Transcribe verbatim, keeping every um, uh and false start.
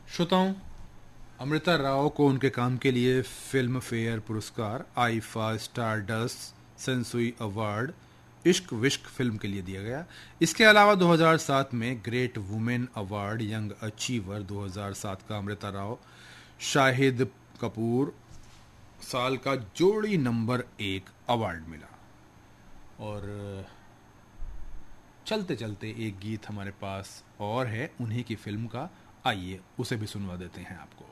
श्रोताओं, अमृता राव को उनके काम के लिए फिल्म फेयर पुरस्कार, आईफा स्टारडस्ट सेंसुई अवार्ड इश्क विश्क फिल्म के लिए दिया गया। इसके अलावा दो हज़ार सात में great women award young achiever दो हज़ार सात का अमृता राव शाहिद कपूर साल का जोड़ी नंबर एक अवार्ड मिला। और चलते चलते एक गीत हमारे पास और है उन्हीं की फिल्म का, आइए उसे भी सुनवा देते हैं आपको।